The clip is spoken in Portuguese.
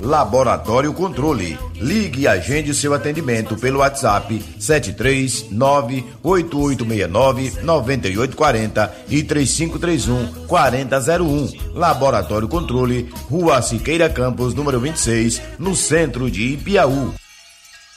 Laboratório Controle. Ligue e agende seu atendimento pelo WhatsApp 739-8869-9840 e 3531-4001. Laboratório Controle, Rua Siqueira Campos, número 26, no centro de Ipiaú.